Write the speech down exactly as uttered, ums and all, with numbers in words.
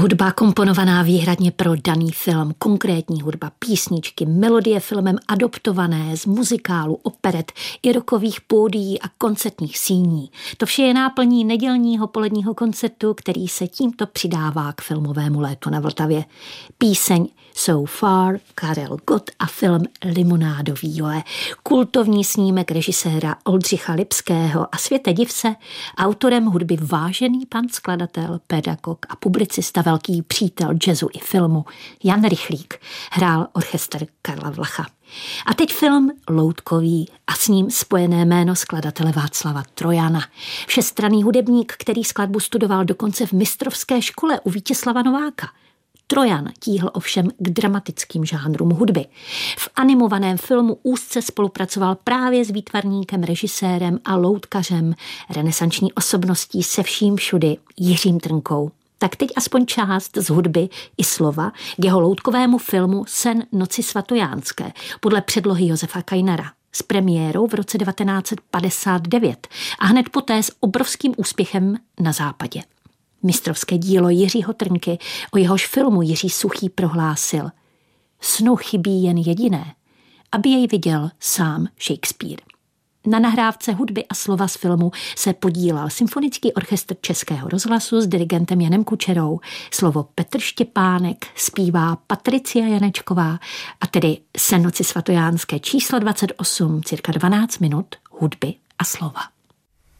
Hudba komponovaná výhradně pro daný film, konkrétní hudba, písničky, melodie filmem adoptované z muzikálu, operet i rokových pódií a koncertních síní. To vše je náplní nedělního poledního koncertu, který se tímto přidává k filmovému létu na Vltavě. Píseň So Far, Karel Gott a film Limonádový Joe, kultovní snímek režiséra Oldřicha Lipského a světe div se, autorem hudby vážený pan skladatel, pedagog a publicista, velký přítel jazzu i filmu Jan Rychlík, hrál orchestr Karla Vlacha. A teď film Loutkový a s ním spojené jméno skladatele Václava Trojana. Všestranný hudebník, který skladbu studoval dokonce v mistrovské škole u Vítězslava Nováka. Trojan tíhl ovšem k dramatickým žánrům hudby. V animovaném filmu úzce spolupracoval právě s výtvarníkem, režisérem a loutkařem, renesanční osobností se vším všudy Jiřím Trnkou. Tak teď aspoň část z hudby i slova k jeho loutkovému filmu Sen noci svatojánské podle předlohy Josefa Kajnara s premiérou v roce devatenáct set padesát devět a hned poté s obrovským úspěchem na západě. Mistrovské dílo Jiřího Trnky, o jehož filmu Jiří Suchý prohlásil: snu chybí jen jediné, aby jej viděl sám Shakespeare. Na nahrávce hudby a slova z filmu se podílel Symfonický orchestr Českého rozhlasu s dirigentem Janem Kučerou. Slovo Petr Štěpánek, zpívá Patricia Janečková a tedy Sen noci svatojánské číslo dvacet osm, cirka dvanáct minut hudby a slova.